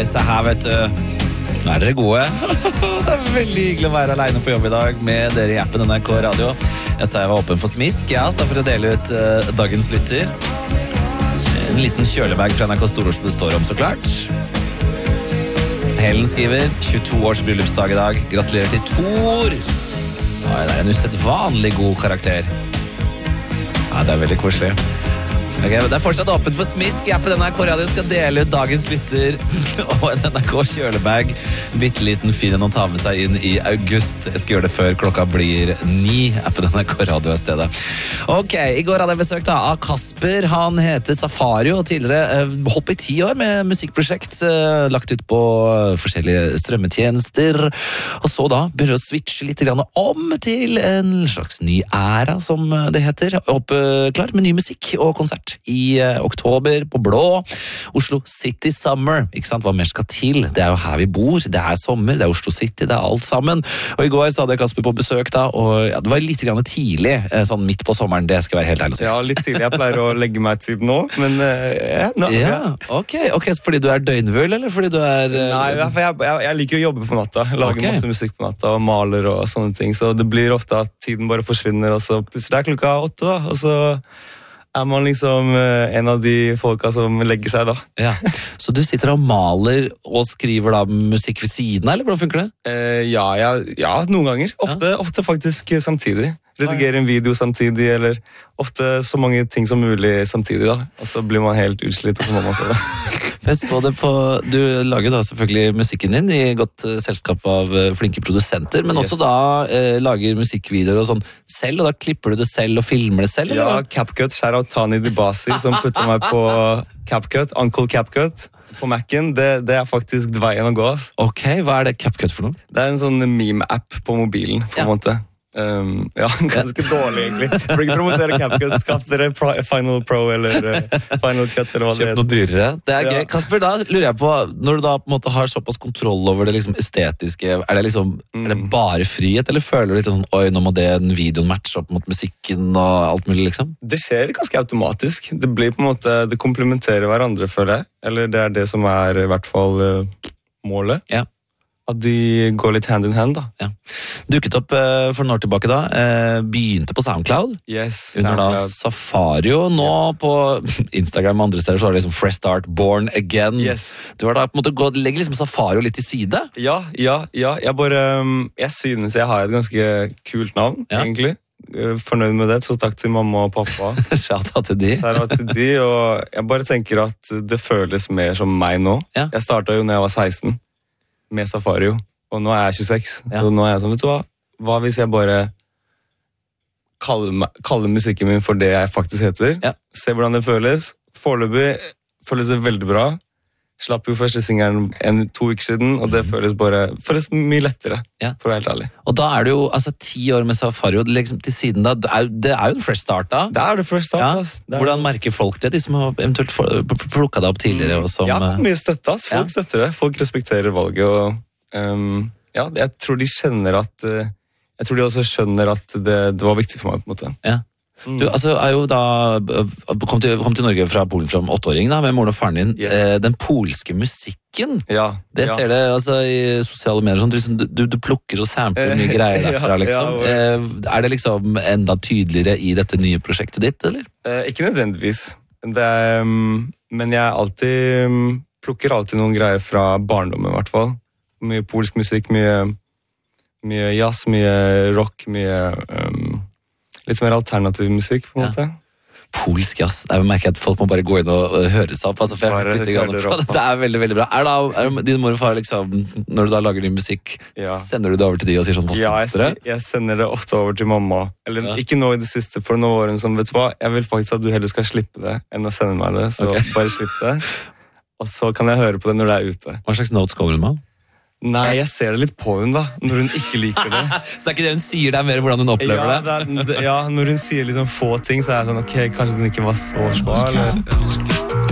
se her, vet du. Nå er dere gode. Det er veldig hyggelig å være alene på jobb i dag med dere i appen NRK Radio. Jeg sa jeg var åpen for smisk, ja, så for å dele ut dagens lytter. En liten kjølebag fra NRK Stor-Oslo det står om, så klart. Helen skriver 22 års bryllupsdag i dag. Gratulerer til Thor. Ja, det er en usedvanlig god karakter. Ja, det er veldig koselig. Okay, det er fortsatt åpent for smisk. Jeg på NRK Radio skal dele ut dagens lytter og en NRK kjølebag. Bitteliten fin å ta med seg inn i august. Jeg skal gjøre det før klokka blir 9. Jeg på NRK Radio i stedet. Ok, i går hadde jeg besøkt av Kasper. Han heter Safari og tidligere holdt på i 10 år med musikkprosjekt. Lagt ut på forskjellige strømmetjenester. Og så da begynner å switche litt om til en slags ny æra, som det heter. Klar med ny musikk og konsert i oktober på Blå. Oslo City Summer, ikke sant? Hva mer skal til? Det er jo her vi bor, det er sommer, det er Oslo City, det er alt sammen. Og i går så hadde jeg Kasper på besøk da, og ja, det var litt tidlig, sånn midt på sommeren, det skal være helt ærlig å si. Ja, litt tidlig. Jeg pleier å legge meg typ nå, men ok, fordi du er døgnvull, eller fordi du er... Nei, for jeg liker å jobbe på natta, lage masse musikk på natta, og maler og sånne ting, så det blir ofte at tiden bare forsvinner, og så plutselig er klokka 8 da, og så er man liksom en av de folka som legger seg da. Ja, så du sitter og maler og skriver da musikk ved siden, eller hvordan funker det? Ja, noen ganger. Ofte faktisk samtidig. Redigere en video samtidig, eller ofte så mange ting som mulig samtidig da. Og så blir man helt utslitt, og så må man så det. Jeg så det på, du lager da selvfølgelig musikken din i godt selskap av flinke produsenter, men også da lager musikkvideoer og sånn selv, og da klipper du det selv og filmer det selv, eller? Ja, CapCut, shout-out Tani Dibasi, som putter meg på CapCut, Uncle CapCut på Mac'en. Det er faktisk veien å gå, ass. Ok, hva er det CapCut for noe? Det er en sånn meme-app på mobilen, på en måte. Ganske dårlig egentlig. For ikke promotere CapCut, skaff dere Final Pro eller Final Cut eller hva det heter. Kjøp noe dyrere. Det er gøy. Kasper, da lurer jeg på, når du da på en måte har såpass kontroll over det liksom estetiske, er det bare frihet, eller føler du litt sånn, oi, nå må den videoen matche opp mot musikken og alt mulig liksom? Det skjer ganske automatisk. Det blir på en måte, det komplementerer hverandre, føler jeg. Eller det er det som er i hvert fall målet. Ja. At de går litt hand in hand da. Ja. Dukket opp for noen år tilbake da, begynte på SoundCloud. Yes, under SoundCloud. da Safari, og nå på Instagram og andre steder så har det liksom Fresh Start, Born Again. Yes. Du har da på en måte legger liksom Safari litt til side. Ja. Jeg synes jeg har et ganske kult navn, egentlig. Fornøyd med det, så takk til mamma og pappa. Shout-out til de. Shout-out til de, og jeg bare tenker at det føles mer som meg nå. Ja. Jeg startet jo når jeg var 16. Med Safari, og nå er jeg 26, så nå er jeg sånn, vet du hva hvis jeg bare kaller musikken min for det jeg faktisk heter, se hvordan det føles. Foreløpig føles det veldig bra. Slapp jo første singelen 2 uker siden, og det føles mye lettere, for å være helt ærlig. Og da er det jo, 10 år med Safari, og liksom til siden da, det er jo en fresh start da. Det er det fresh start, ass. Hvordan merker folk det, de som har eventuelt plukket deg opp tidligere? Og som, jeg har fått mye støtte, ass. Folk støtter det, folk respekterer valget, og jeg tror de skjønner at, jeg tror de også skjønner at det var viktig for meg, på en måte. Ja. Du er jo da kom til Norge fra Polen som 8-åring da, med moren og faren din. Den polske musikken, det ser det i sosiale medier, sånn, du plukker og sampler mye greier derfra liksom. Er det liksom enda tydeligere i dette nye prosjektet ditt, eller? Ikke nødvendigvis, men jeg plukker alltid noen greier fra barndommen i hvert fall. Mye polsk musikk, mye jazz, mye rock, mye litt mer alternativ musikk, på en måte. Polsk jazz. Jeg merker at folk må bare gå inn og høre seg opp. For det er veldig, veldig bra. Er din mor og far liksom, når du da lager din musikk, sender du det over til de og sier sånn, hva synes dere? Jeg sender det ofte over til mamma. Eller ikke nå i det siste, for nå var hun sånn, vet du hva, jeg vil faktisk at du heller skal slippe det, enn å sende meg det, så bare slipp det. Og så kan jeg høre på det når det er ute. Hva slags notes kommer hun med? Nei, jeg ser det litt på hun da, når hun ikke liker det. Så det er ikke det hun sier, det er mer hvordan hun opplever det? Ja, når hun sier liksom få ting, så er jeg sånn, ok, kanskje den ikke var så svær, eller...